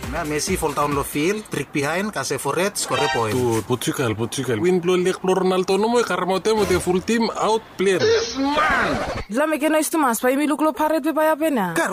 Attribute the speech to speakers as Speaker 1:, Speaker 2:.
Speaker 1: Messi fall down lo field, trick behind, kasih forward, score point.
Speaker 2: Tuh, Portugal. Win blow liek pro Ronaldo no mo karmote mo full team out player.
Speaker 3: La me que no es tu más, pa' mi lucro pared pe pa' ya pena.